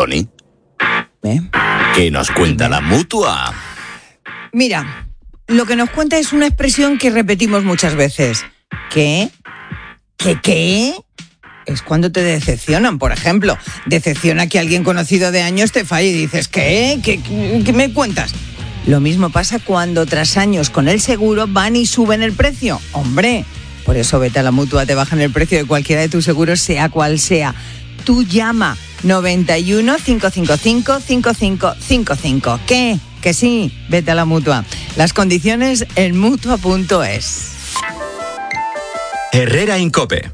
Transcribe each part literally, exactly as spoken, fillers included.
Tony, ¿Eh? ¿qué nos cuenta la Mutua? Mira, lo que nos cuenta es una expresión que repetimos muchas veces. ¿Qué? ¿Qué qué? Es cuando te decepcionan, por ejemplo. Decepciona que alguien conocido de años te falle y dices, ¿qué? ¿Qué, qué, qué me cuentas? Lo mismo pasa cuando tras años con el seguro van y suben el precio. ¡Hombre! Por eso vete a la Mutua, te bajan el precio de cualquiera de tus seguros, sea cual sea. Tú llama noventa y uno, cinco cinco cinco, cinco cinco cinco cinco. ¿Qué? Que sí, vete a la Mutua. Las condiciones en mutua punto es. Herrera Incope.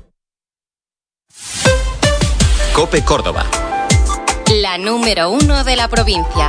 Cope Córdoba. La número uno de la provincia.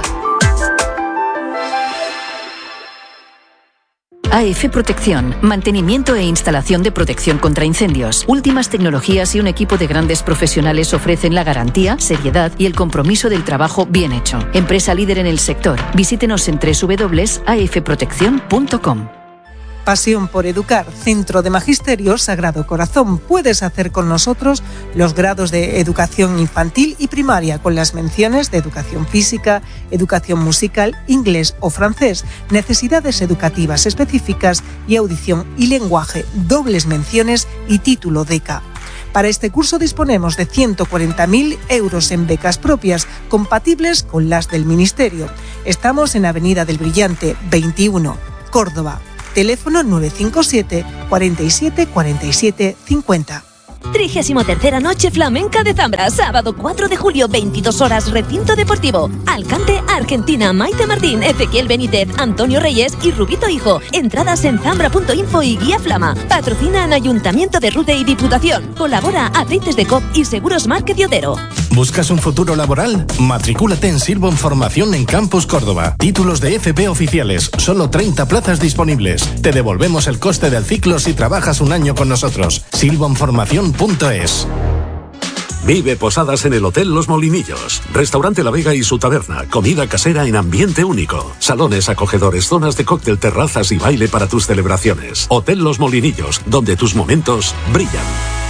A F Protección, mantenimiento e instalación de protección contra incendios. Últimas tecnologías y un equipo de grandes profesionales ofrecen la garantía, seriedad y el compromiso del trabajo bien hecho. Empresa líder en el sector. Visítenos en doble u doble u doble u punto a f protección punto com. Pasión por educar, Centro de Magisterio Sagrado Corazón. Puedes hacer con nosotros los grados de educación infantil y primaria con las menciones de educación física, educación musical, inglés o francés, necesidades educativas específicas y audición y lenguaje, dobles menciones y título D E C A. Para este curso disponemos de ciento cuarenta mil euros en becas propias, compatibles con las del Ministerio. Estamos en Avenida del Brillante, veintiuno, Córdoba. Teléfono nueve cinco siete, cuarenta y siete, cuarenta y siete, cincuenta. trigésima tercera Noche Flamenca de Zambra, sábado cuatro de julio, veintidós horas, recinto deportivo. Alcante, Argentina, Maite Martín, Ezequiel Benítez, Antonio Reyes y Rubito Hijo. Entradas en zambra punto info y Guía Flama. Patrocinan Ayuntamiento de Rude y Diputación. Colabora Aceites de C O P y Seguros Marque de Otero. ¿Buscas un futuro laboral? Matricúlate en Silbon Formación en Campus Córdoba. Títulos de F P oficiales, solo treinta plazas disponibles. Te devolvemos el coste del ciclo si trabajas un año con nosotros. silbon formación punto es. Vive posadas en el Hotel Los Molinillos. Restaurante La Vega y su taberna. Comida casera en ambiente único. Salones acogedores, zonas de cóctel, terrazas y baile para tus celebraciones. Hotel Los Molinillos, donde tus momentos brillan.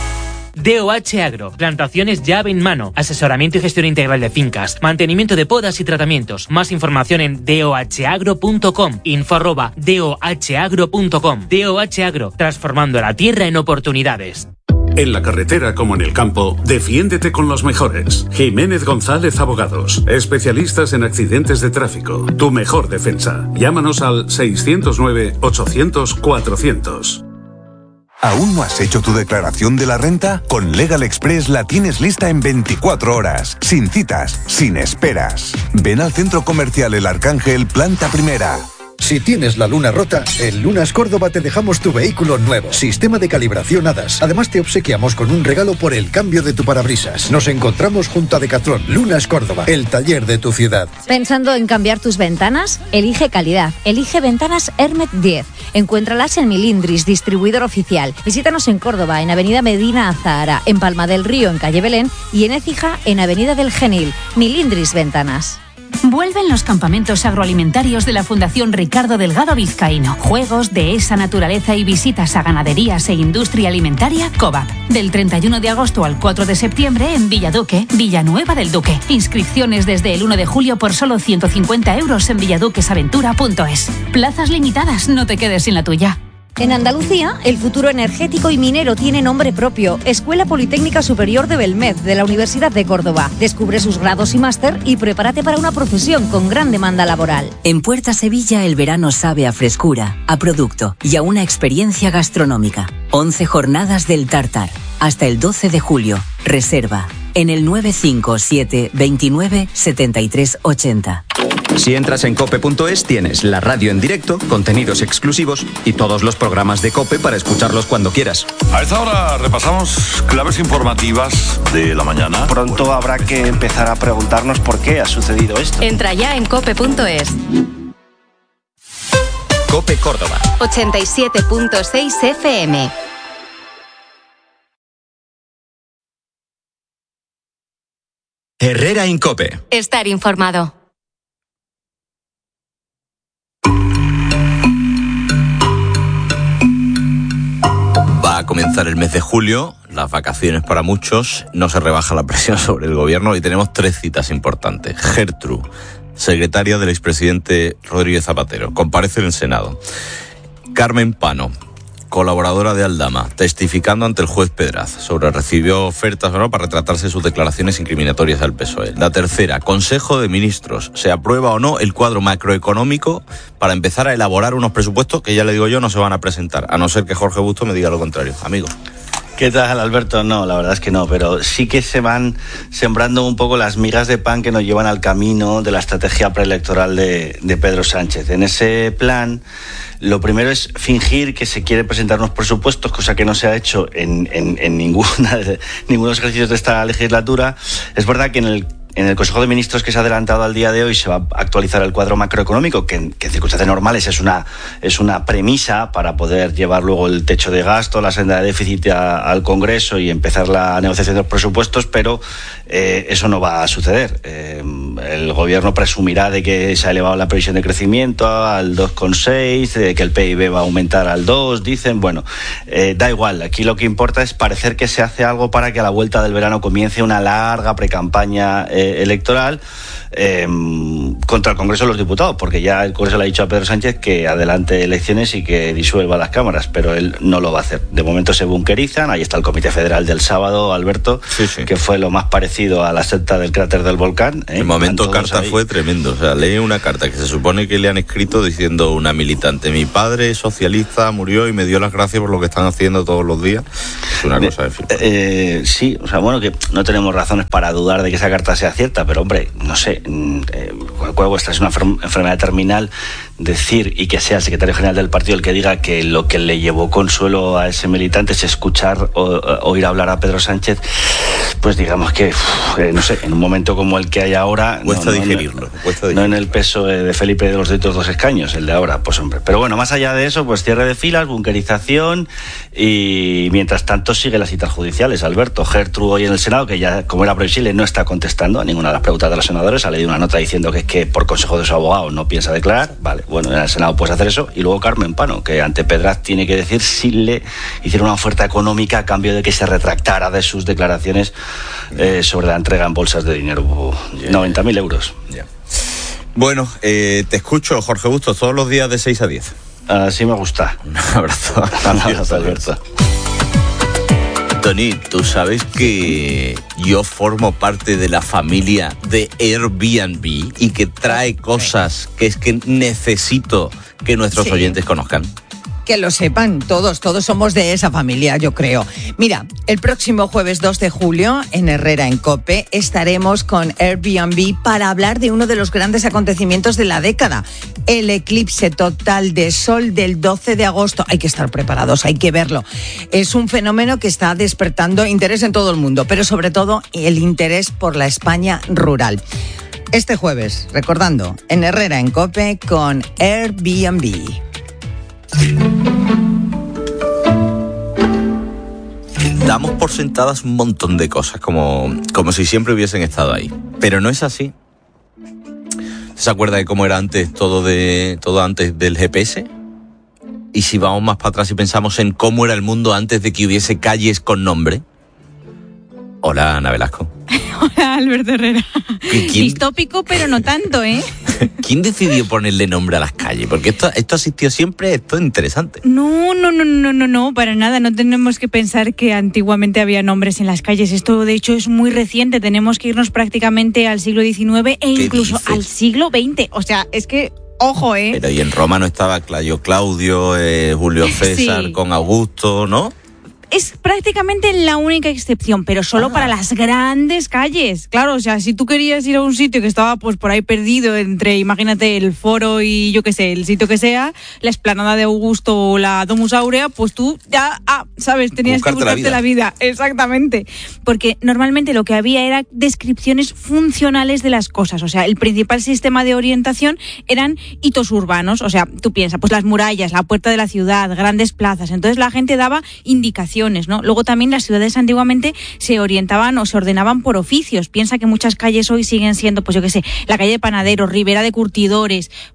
D O H Agro, plantaciones llave en mano, asesoramiento y gestión integral de fincas, mantenimiento de podas y tratamientos. Más información en d o h agro punto com, info arroba d o h agro punto com. D O H Agro, transformando la tierra en oportunidades. En la carretera como en el campo, defiéndete con los mejores. Jiménez González Abogados, especialistas en accidentes de tráfico. Tu mejor defensa. Llámanos al seiscientos nueve, ochocientos, cuatrocientos. ¿Aún no has hecho tu declaración de la renta? Con Legal Express la tienes lista en veinticuatro horas, sin citas, sin esperas. Ven al Centro Comercial El Arcángel, planta primera. Si tienes la luna rota, en Lunas Córdoba te dejamos tu vehículo nuevo. Sistema de calibración HADAS. Además te obsequiamos con un regalo por el cambio de tu parabrisas. Nos encontramos junto a Decathlon. Lunas Córdoba, el taller de tu ciudad. ¿Pensando en cambiar tus ventanas? Elige calidad. Elige Ventanas Hermet diez. Encuéntralas en Milindris, distribuidor oficial. Visítanos en Córdoba, en Avenida Medina Azahara, en Palma del Río, en Calle Belén, y en Écija, en Avenida del Genil. Milindris Ventanas. Vuelven los campamentos agroalimentarios de la Fundación Ricardo Delgado Vizcaíno. Juegos, dehesa, naturaleza y visitas a ganaderías e industria alimentaria COVAP. Del treinta y uno de agosto al cuatro de septiembre en Villaduque, Villanueva del Duque. Inscripciones desde el uno de julio por solo ciento cincuenta euros en villaduquesaventura punto es. Plazas limitadas, no te quedes sin la tuya. En Andalucía, el futuro energético y minero tiene nombre propio. Escuela Politécnica Superior de Belmed, de la Universidad de Córdoba. Descubre sus grados y máster y prepárate para una profesión con gran demanda laboral. En Puerta Sevilla el verano sabe a frescura, a producto y a una experiencia gastronómica. once jornadas del Tartar. Hasta el doce de julio. Reserva en el nueve cinco siete, veintinueve, setenta y tres, ochenta. Si entras en cope punto es tienes la radio en directo, contenidos exclusivos y todos los programas de COPE para escucharlos cuando quieras. A esta hora repasamos claves informativas de la mañana. Pronto habrá que empezar a preguntarnos por qué ha sucedido esto. Entra ya en cope punto es. COPE Córdoba. ochenta y siete punto seis F M. Herrera Incope. Estar informado. Va a comenzar el mes de julio, las vacaciones para muchos, no se rebaja la presión sobre el gobierno y tenemos tres citas importantes. Gertrude, secretaria del expresidente Rodríguez Zapatero, comparece en el Senado. Carmen Pano, colaboradora de Aldama, testificando ante el juez Pedraz sobre recibió ofertas o no para retratarse sus declaraciones incriminatorias al P S O E. La tercera, Consejo de Ministros, ¿se aprueba o no el cuadro macroeconómico para empezar a elaborar unos presupuestos que, ya le digo yo, no se van a presentar, a no ser que Jorge Busto me diga lo contrario? Amigo. ¿Qué tal, Alberto? No, la verdad es que no, pero sí que se van sembrando un poco las migas de pan que nos llevan al camino de la estrategia preelectoral de, de Pedro Sánchez. En ese plan, lo primero es fingir que se quiere presentar unos presupuestos, cosa que no se ha hecho en, en, en ninguna, ninguno de los ejercicios de esta legislatura. Es verdad que en el En el Consejo de Ministros que se ha adelantado al día de hoy se va a actualizar el cuadro macroeconómico, que en, que en circunstancias normales es una, es una premisa para poder llevar luego el techo de gasto, la senda de déficit a, al Congreso y empezar la negociación de los presupuestos, pero eh, eso no va a suceder. Eh, el Gobierno presumirá de que se ha elevado la previsión de crecimiento al dos coma seis, de que el P I B va a aumentar al dos, dicen. Bueno, eh, da igual, aquí lo que importa es parecer que se hace algo para que a la vuelta del verano comience una larga precampaña eh, electoral eh, contra el Congreso de los Diputados, porque ya el Congreso le ha dicho a Pedro Sánchez que adelante elecciones y que disuelva las cámaras, pero él no lo va a hacer. De momento se bunkerizan. Ahí está el Comité Federal del sábado, Alberto, sí, sí. que fue lo más parecido a la secta del cráter del volcán. ¿eh? El momento carta ahí. Fue tremendo. O sea, leí una carta que se supone que le han escrito diciendo una militante: mi padre socialista murió y me dio las gracias por lo que están haciendo todos los días. Es una cosa de fin. Eh, sí, o sea, bueno, que no tenemos razones para dudar de que esa carta sea cierta, pero hombre, no sé, eh, cuando esta es una enfermedad terminal, decir y que sea el secretario general del partido el que diga que lo que le llevó consuelo a ese militante es escuchar o oír hablar a Pedro Sánchez, pues digamos que, uf, eh, no sé, en un momento como el que hay ahora, cuesta no, no, digerirlo, no, cuesta digerirlo. No en el peso de Felipe de los otros dos escaños, el de ahora, pues hombre. Pero bueno, más allá de eso, pues cierre de filas, bunkerización y mientras tanto sigue las citas judiciales. Alberto, Gertrude hoy en el Senado, que ya, como era previsible, no está contestando a ninguna de las preguntas de los senadores, ha leído una nota diciendo que es que por consejo de su abogado no piensa declarar. Vale, bueno, en el Senado puedes hacer eso. Y luego Carmen Pano, que ante Pedraz tiene que decir si le hicieron una oferta económica a cambio de que se retractara de sus declaraciones eh, sobre la entrega en bolsas de dinero. Uh, yeah. noventa mil euros. Yeah. Bueno, eh, te escucho, Jorge Bustos, todos los días de seis a diez. Así me gusta. Un abrazo. Un abrazo, Alberto. Tony, ¿tú sabes que yo formo parte de la familia de Airbnb y que trae cosas que es que necesito que nuestros sí. oyentes conozcan? Que lo sepan todos, todos somos de esa familia, yo creo. Mira, el próximo jueves dos de julio, en Herrera en COPE, estaremos con Airbnb para hablar de uno de los grandes acontecimientos de la década, el eclipse total de sol del doce de agosto. Hay que estar preparados, hay que verlo. Es un fenómeno que está despertando interés en todo el mundo, pero sobre todo el interés por la España rural. Este jueves, recordando, en Herrera en COPE con Airbnb. Damos por sentadas un montón de cosas, como, como si siempre hubiesen estado ahí. Pero no es así. ¿Se acuerda de cómo era antes todo, de, todo antes del G P S? Y si vamos más para atrás y pensamos en cómo era el mundo antes de que hubiese calles con nombre. Hola, Ana Velasco. Hola, Alberto Herrera. ¿Quién? Distópico, pero no tanto, ¿eh? ¿Quién decidió ponerle nombre a las calles? Porque esto, esto ha existido siempre, esto es interesante. No, no, no, no, no, no, para nada. No tenemos que pensar que antiguamente había nombres en las calles. Esto, de hecho, es muy reciente. Tenemos que irnos prácticamente al siglo diecinueve e incluso dices? al siglo veinte. O sea, es que... Ojo, ¿eh? Pero y en Roma no estaba Claudio Claudio, eh, Julio César sí. con Augusto, ¿no? Es prácticamente la única excepción, pero solo ah. para las grandes calles. Claro, o sea, si tú querías ir a un sitio que estaba pues por ahí perdido entre, imagínate, el Foro y yo qué sé, el sitio que sea, la Explanada de Augusto o la Domus Aurea, pues tú ya, ah, sabes, tenías Buscarte que buscarte la vida. la vida. Exactamente. Porque normalmente lo que había era descripciones funcionales de las cosas. O sea, el principal sistema de orientación eran hitos urbanos. O sea, tú piensas, pues las murallas, la puerta de la ciudad, grandes plazas. Entonces la gente daba indicaciones, ¿no? Luego también las ciudades antiguamente se orientaban o se ordenaban por oficios. Piensa que muchas calles hoy siguen siendo, pues yo qué sé, la calle de Panaderos, Ribera de Curtidores,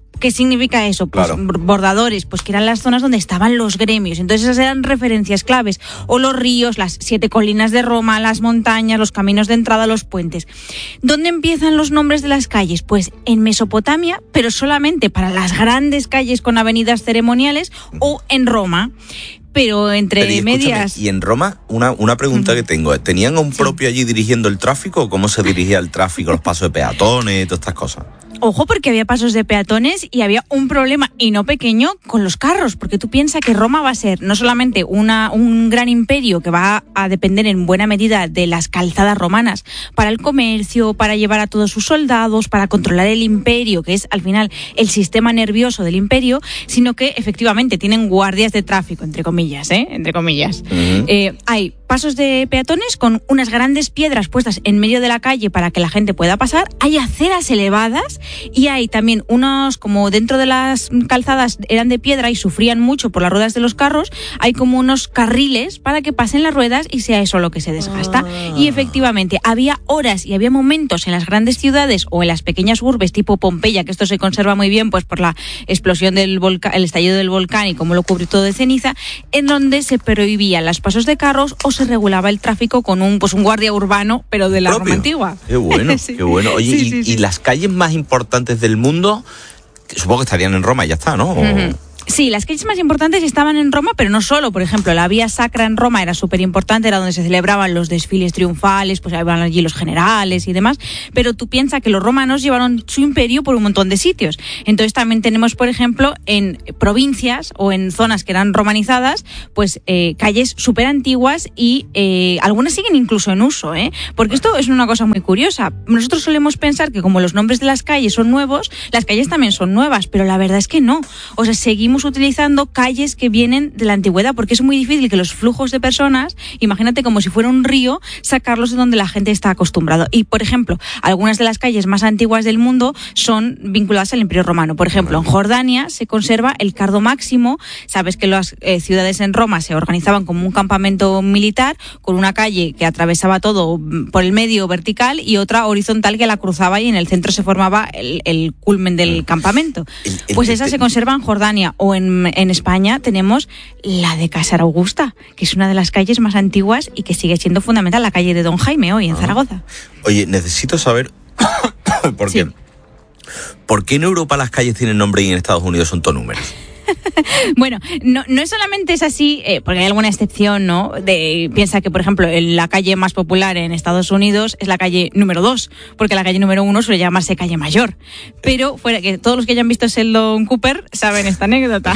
¿Qué significa eso? Pues Claro. bordadores, pues que eran las zonas donde estaban los gremios. Entonces esas eran referencias claves. O los ríos, las siete colinas de Roma, las montañas, los caminos de entrada, los puentes. ¿Dónde empiezan los nombres de las calles? Pues en Mesopotamia, pero solamente para las grandes calles con avenidas ceremoniales, o en Roma. Pero entre Pero, y escúchame, medias... y en Roma, una, una pregunta que tengo, ¿tenían a un propio allí dirigiendo el tráfico? ¿Cómo se dirigía el tráfico, los pasos de peatones y todas estas cosas? Ojo, porque había pasos de peatones y había un problema, y no pequeño, con los carros, porque tú piensas que Roma va a ser no solamente una, un gran imperio que va a depender en buena medida de las calzadas romanas para el comercio, para llevar a todos sus soldados, para controlar el imperio, que es al final el sistema nervioso del imperio, sino que efectivamente tienen guardias de tráfico, entre comillas, ¿eh? Entre comillas. Uh-huh. Eh, hay pasos de peatones con unas grandes piedras puestas en medio de la calle para que la gente pueda pasar, hay aceras elevadas y hay también unos, como dentro de las calzadas eran de piedra y sufrían mucho por las ruedas de los carros, hay como unos carriles para que pasen las ruedas y sea eso lo que se desgasta. Ah. Y efectivamente había horas y había momentos en las grandes ciudades o en las pequeñas urbes tipo Pompeya, que esto se conserva muy bien pues por la explosión del volcán, el estallido del volcán y cómo lo cubrió todo de ceniza, en donde se prohibían los pasos de carros o se regulaba el tráfico con un pues un guardia urbano, pero de la Roma antigua. Qué bueno, Sí. qué bueno. Oye, Sí, y, sí, sí. y las calles más importantes del mundo, supongo que estarían en Roma y ya está, ¿no? O- Ujú. Sí, las calles más importantes estaban en Roma, pero no solo. Por ejemplo, la Vía Sacra en Roma era súper importante, era donde se celebraban los desfiles triunfales, pues iban allí los generales y demás. Pero tú piensas que los romanos llevaron su imperio por un montón de sitios. Entonces también tenemos, por ejemplo, en provincias o en zonas que eran romanizadas, pues eh, calles súper antiguas y eh, algunas siguen incluso en uso, ¿eh? Porque esto es una cosa muy curiosa. Nosotros solemos pensar que como los nombres de las calles son nuevos, las calles también son nuevas, pero la verdad es que no. O sea, seguimos utilizando calles que vienen de la antigüedad, porque es muy difícil que los flujos de personas, imagínate como si fuera un río, sacarlos de donde la gente está acostumbrado. Y, por ejemplo, algunas de las calles más antiguas del mundo son vinculadas al Imperio Romano. Por ejemplo, en Jordania se conserva el Cardo Máximo. Sabes que las eh, ciudades en Roma se organizaban como un campamento militar, con una calle que atravesaba todo por el medio vertical y otra horizontal que la cruzaba, y en el centro se formaba el, el culmen del campamento. Pues esa se conserva en Jordania. O en, en España tenemos la de Cásar Augusta, que es una de las calles más antiguas y que sigue siendo fundamental, la calle de Don Jaime hoy en Zaragoza. Oye, necesito saber por qué. ¿Por qué en Europa las calles tienen nombre y en Estados Unidos son todos números? Bueno, no, no solamente es así, eh, porque hay alguna excepción, ¿no? De, piensa que, por ejemplo, en la calle más popular en Estados Unidos es la calle número dos, porque la calle número uno suele llamarse calle mayor. Pero fuera que todos los que hayan visto Sheldon Cooper saben esta anécdota.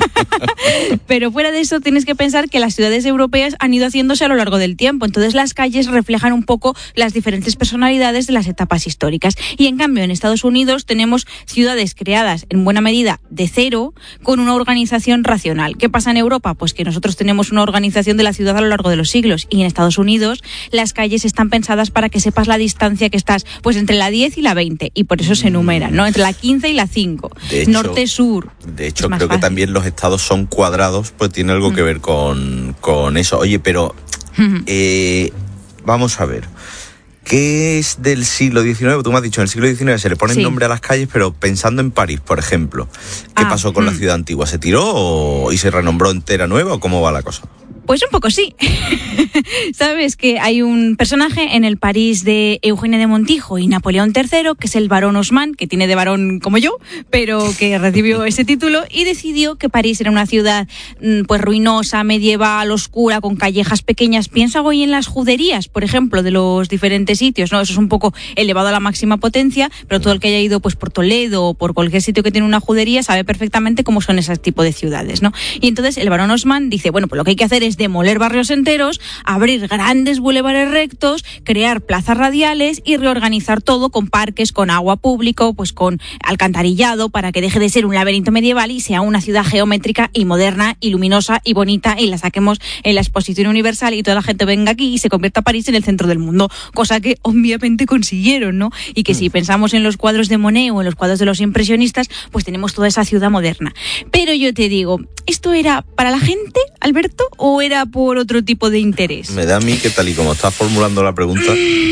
Pero fuera de eso, tienes que pensar que las ciudades europeas han ido haciéndose a lo largo del tiempo. Entonces las calles reflejan un poco las diferentes personalidades de las etapas históricas. Y en cambio, en Estados Unidos tenemos ciudades creadas en buena medida de cero, con una organización racional. ¿Qué pasa en Europa? Pues que nosotros tenemos una organización de la ciudad a lo largo de los siglos, y en Estados Unidos las calles están pensadas para que sepas la distancia que estás, pues entre la diez y la veinte, y por eso se enumeran, ¿no? Entre la quince y la cinco, De hecho- norte-sur. De hecho, Es más creo que fácil. también los estados son cuadrados, pues tiene algo que ver con, con eso. Oye, pero eh, vamos a ver. ¿Qué es del siglo diecinueve? Tú me has dicho, en el siglo diecinueve se le pone Sí. nombre a las calles, pero pensando en París, por ejemplo, ¿qué Ah, pasó con la mm. ciudad antigua? ¿Se tiró o- y se renombró entera nueva o cómo va la cosa? Pues un poco sí. Sabes que hay un personaje en el París de Eugenia de Montijo y Napoleón tercero, que es el barón Haussmann, que tiene de varón como yo, pero que recibió ese título y decidió que París era una ciudad mm, pues ruinosa, medieval, oscura, con callejas pequeñas. Piensa hoy en las juderías, por ejemplo, de los diferentes sitios, ¿no? Eso es un poco elevado a la máxima potencia, pero todo el que haya ido pues por Toledo o por cualquier sitio que tiene una judería sabe perfectamente cómo son ese tipo de ciudades, ¿no? Y entonces el barón Haussmann dice, bueno, pues lo que hay que hacer es demoler barrios enteros, abrir grandes bulevares rectos, crear plazas radiales y reorganizar todo con parques, con agua público, pues con alcantarillado, para que deje de ser un laberinto medieval y sea una ciudad geométrica y moderna y luminosa y bonita, y la saquemos en la exposición universal y toda la gente venga aquí y se convierta París en el centro del mundo, cosa que obviamente consiguieron, ¿no? Y que si pensamos en los cuadros de Monet o en los cuadros de los impresionistas, pues tenemos toda esa ciudad moderna. Pero yo te digo, ¿esto era para la gente, Alberto, o fuera por otro tipo de interés. Me da a mí que tal y como estás formulando la pregunta...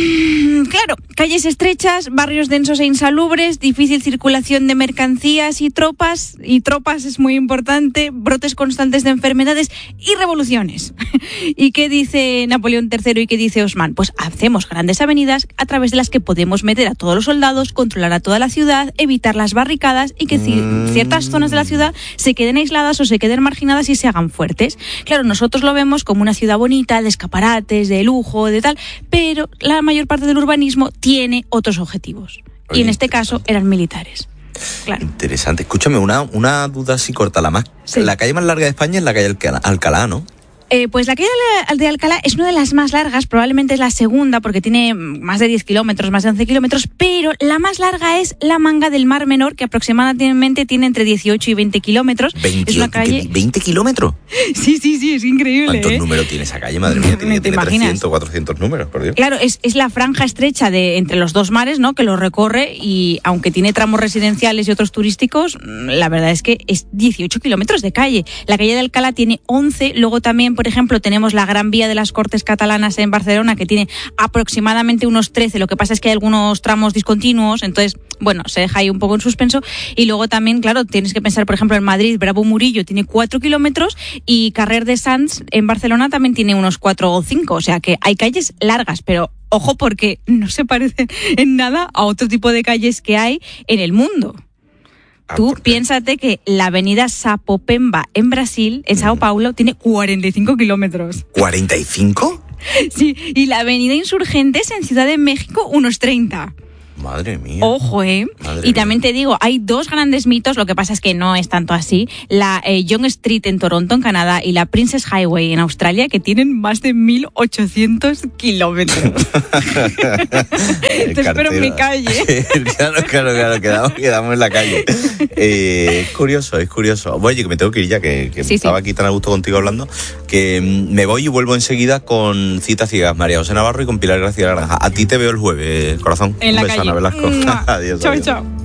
Claro, calles estrechas, barrios densos e insalubres, difícil circulación de mercancías y tropas, y tropas es muy importante, brotes constantes de enfermedades y revoluciones. ¿Y qué dice Napoleón tercero y qué dice Osman? Pues hacemos grandes avenidas a través de las que podemos meter a todos los soldados, controlar a toda la ciudad, evitar las barricadas y que mm. ciertas zonas de la ciudad se queden aisladas o se queden marginadas y se hagan fuertes. Claro, nosotros lo vemos como una ciudad bonita, de escaparates, de lujo, de tal, pero la mayor parte del urbanismo tiene otros objetivos. Oye, y en este caso eran militares. Claro. Interesante. Escúchame, una, una duda así corta. La, más, sí. la calle más larga de España es la calle Alcalá, Alcalá ¿no? Eh, pues la calle de Alcalá es una de las más largas, probablemente es la segunda porque tiene más de diez kilómetros, más de once kilómetros, pero la más larga es la Manga del Mar Menor, que aproximadamente tiene entre dieciocho y veinte kilómetros. veinte, es una calle... ¿veinte kilómetros? Sí, sí, sí, es increíble. ¿Cuántos ¿eh? números tiene esa calle? Madre mía, tiene, tiene trescientos, cuatrocientos números, por Dios. Claro, es, es la franja estrecha de entre los dos mares, ¿no? Que lo recorre y aunque tiene tramos residenciales y otros turísticos, la verdad es que es dieciocho kilómetros de calle. La calle de Alcalá tiene once, luego también, por ejemplo, tenemos la Gran Vía de las Cortes Catalanas en Barcelona, que tiene aproximadamente unos trece, lo que pasa es que hay algunos tramos discontinuos, entonces, bueno, se deja ahí un poco en suspenso. Y luego también, claro, tienes que pensar, por ejemplo, en Madrid, Bravo Murillo tiene cuatro kilómetros y Carrer de Sants en Barcelona también tiene unos cuatro o cinco, o sea que hay calles largas, pero ojo porque no se parecen en nada a otro tipo de calles que hay en el mundo. Ah, Tú piénsate que la avenida Sapopemba en Brasil, en Sao Paulo, tiene cuarenta y cinco kilómetros. ¿cuarenta y cinco? Sí, y la avenida Insurgentes en Ciudad de México, unos treinta. Madre mía. Ojo, ¿eh? Madre y también mía. Te digo, hay dos grandes mitos, lo que pasa es que no es tanto así. La eh, Yonge Street en Toronto, en Canadá, y la Princess Highway en Australia, que tienen más de mil ochocientos kilómetros. Te espero en mi calle. Claro, claro, claro, quedamos, quedamos en la calle. Eh, es curioso, es curioso. Oye, que me tengo que ir ya, que, que sí, estaba sí. aquí tan a gusto contigo hablando, que me voy y vuelvo enseguida con Citas Ciegas, María José Navarro y con Pilar García La Granja. A ti te veo el jueves, corazón. En Un la beso, calle. Ana Velasco. Adiós. Chao, adiós. chao.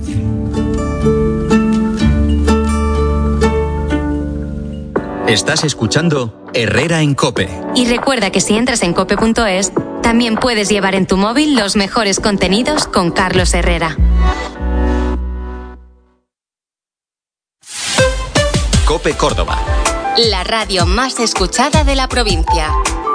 Estás escuchando Herrera en COPE. Y recuerda que si entras en cope punto es, también puedes llevar en tu móvil los mejores contenidos con Carlos Herrera. COPE Córdoba. La radio más escuchada de la provincia.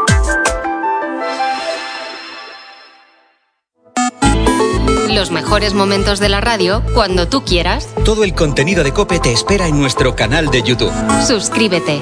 Los mejores momentos de la radio cuando tú quieras. Todo el contenido de COPE te espera en nuestro canal de YouTube. Suscríbete.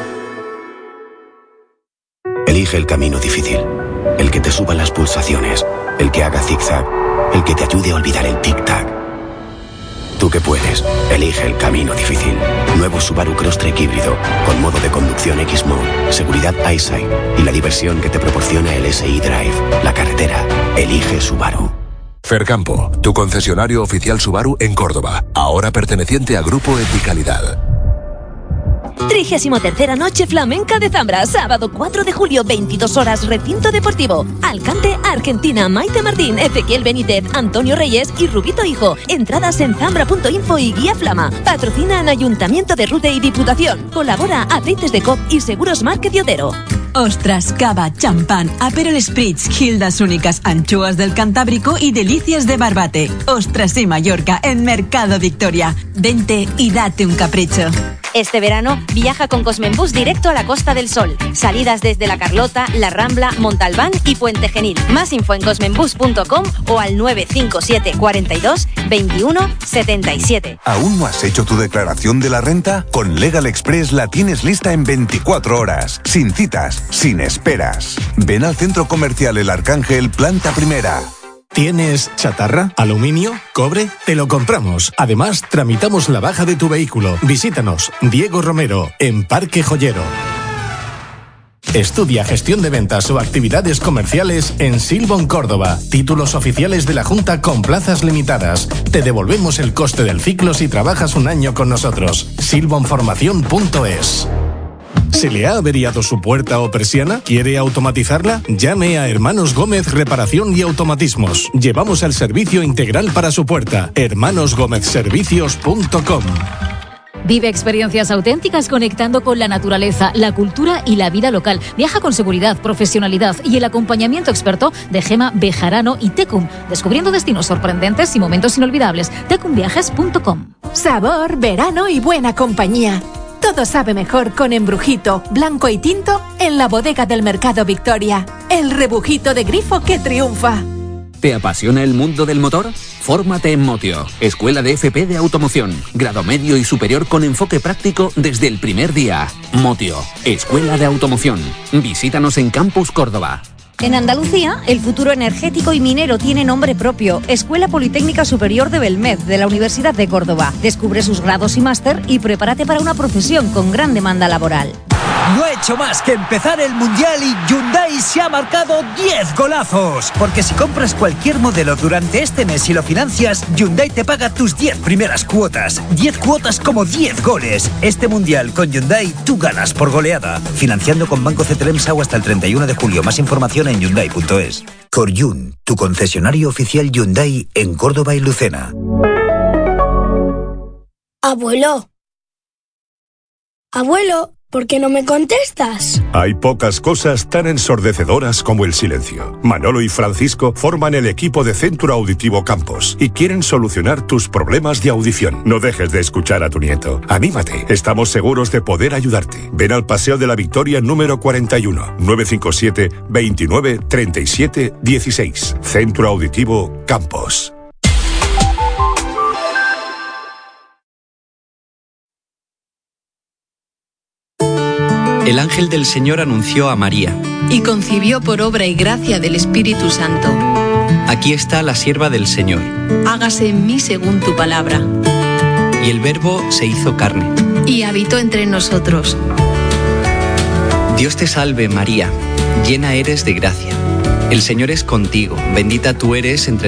Elige el camino difícil, el que te suba las pulsaciones, el que haga zigzag, el que te ayude a olvidar el tic-tac. Tú que puedes, elige el camino difícil. Nuevo Subaru Crosstrek híbrido, con modo de conducción X-Mode, seguridad EyeSight y la diversión que te proporciona el S I Drive. La carretera, elige Subaru. Fercampo, tu concesionario oficial Subaru en Córdoba, ahora perteneciente a Grupo Epicalidad. Trigésimo tercera Noche Flamenca de Zambra, sábado cuatro de julio, veintidós horas, recinto deportivo. Alcante, Argentina, Maite Martín, Ezequiel Benítez, Antonio Reyes y Rubito Hijo. Entradas en zambra punto info y Guía Flama. Patrocinan Ayuntamiento de Rute y Diputación. Colabora Aceites de Coop y Seguros Market de Otero. Ostras, cava, champán, Aperol Spritz, Gildas Únicas, anchoas del Cantábrico y delicias de Barbate. Ostras y Mallorca en Mercado Victoria. Vente y date un capricho. Este verano viaja con Cosmenbus directo a la Costa del Sol. Salidas desde La Carlota, La Rambla, Montalbán y Puente Genil. Más info en cosmenbus punto com o al nueve cinco siete, cuarenta y dos, veintiuno, setenta y siete. ¿Aún no has hecho tu declaración de la renta? Con Legal Express la tienes lista en veinticuatro horas, sin citas, sin esperas. Ven al Centro Comercial El Arcángel, planta primera. ¿Tienes chatarra? ¿Aluminio? ¿Cobre? Te lo compramos. Además, tramitamos la baja de tu vehículo. Visítanos, Diego Romero, en Parque Joyero. Estudia gestión de ventas o actividades comerciales en Silbon Córdoba. Títulos oficiales de la Junta con plazas limitadas. Te devolvemos el coste del ciclo si trabajas un año con nosotros. silbon formación punto es. ¿Se le ha averiado su puerta o persiana? ¿Quiere automatizarla? Llame a Hermanos Gómez Reparación y Automatismos. Llevamos el servicio integral para su puerta. hermanos gómez servicios punto com. Vive experiencias auténticas conectando con la naturaleza, la cultura y la vida local. Viaja con seguridad, profesionalidad y el acompañamiento experto de Gema Bejarano y Tecum, descubriendo destinos sorprendentes y momentos inolvidables. tecum viajes punto com. Sabor, verano y buena compañía. Todo sabe mejor con Embrujito, blanco y tinto, en la bodega del Mercado Victoria. El rebujito de grifo que triunfa. ¿Te apasiona el mundo del motor? Fórmate en Motio, Escuela de F P de Automoción. Grado medio y superior con enfoque práctico desde el primer día. Motio, Escuela de Automoción. Visítanos en Campus Córdoba. En Andalucía, el futuro energético y minero tiene nombre propio. Escuela Politécnica Superior de Belmed, de la Universidad de Córdoba. Descubre sus grados y máster y prepárate para una profesión con gran demanda laboral. No ha hecho más que empezar el Mundial y Hyundai se ha marcado diez golazos. Porque si compras cualquier modelo durante este mes y lo financias, Hyundai te paga tus diez primeras cuotas. diez cuotas como diez goles. Este Mundial con Hyundai tú ganas por goleada. Financiando con Banco Cetremsau hasta el treinta y uno de julio. Más información en hyundai punto es. Coryun, tu concesionario oficial Hyundai en Córdoba y Lucena. Abuelo. Abuelo. ¿Por qué no me contestas? Hay pocas cosas tan ensordecedoras como el silencio. Manolo y Francisco forman el equipo de Centro Auditivo Campos y quieren solucionar tus problemas de audición. No dejes de escuchar a tu nieto. Anímate. Estamos seguros de poder ayudarte. Ven al Paseo de la Victoria número cuarenta y uno, nueve cinco siete, veintinueve, treinta y siete, dieciséis. Centro Auditivo Campos. El ángel del Señor anunció a María. Y concibió por obra y gracia del Espíritu Santo. Aquí está la sierva del Señor. Hágase en mí según tu palabra. Y el Verbo se hizo carne. Y habitó entre nosotros. Dios te salve, María, llena eres de gracia. El Señor es contigo, bendita tú eres entre